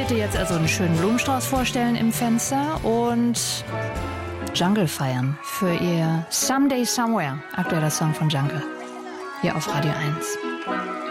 wollte jetzt also einen schönen Blumenstrauß vorstellen im Fenster und Jungle feiern für ihr Someday Somewhere, aktueller Song von Jungle, hier auf Radio 1.